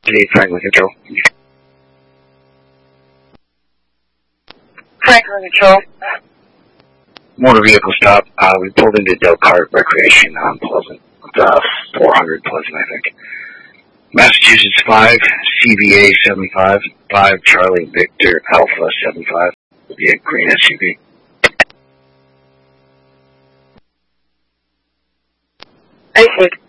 Franklin Control. Franklin Control. Motor vehicle stop. We pulled into Del Cart Recreation on Pleasant. 400 Pleasant, I think. Massachusetts 5, CVA 75, 5 Charlie Victor Alpha 75. Be a green SUV. I see.